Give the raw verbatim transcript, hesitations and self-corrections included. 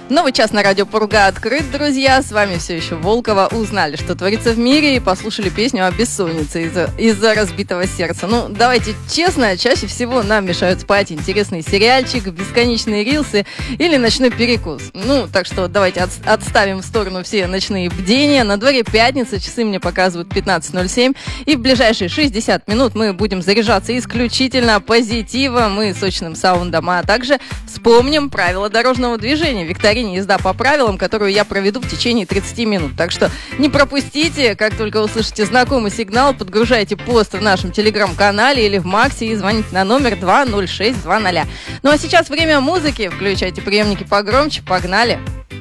Новый час на радио Пурга открыт, друзья. С вами все еще Волкова. Узнали, что творится в мире, и послушали песню о бессоннице из-за, из-за разбитого сердца. Ну, давайте честно, чаще всего нам мешают спать интересный сериальчик, бесконечные рилсы или ночной перекус. Ну, так что давайте от, отставим в сторону все ночные бдения. На дворе пятница, часы мне показывают пятнадцать ноль семь, и в ближайшие шестьдесят минут мы будем заряжаться исключительно позитивом и сочным саундом, а также вспомним правила дорожного движения. Виктория «Езда по правилам», которую я проведу в течение тридцати минут. Так что не пропустите, как только услышите знакомый сигнал, подгружайте пост в нашем телеграм-канале или в Максе и звоните на номер два ноль шесть два ноль. Ну а сейчас время музыки. Включайте приемники погромче, погнали!